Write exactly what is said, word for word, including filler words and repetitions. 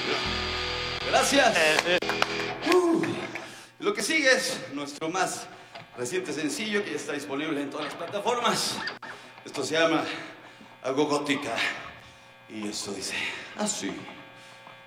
Gracias. Uh, lo que sigue es nuestro más reciente sencillo que ya está disponible en todas las plataformas. Esto se llama Algo Gótica. Y esto dice así.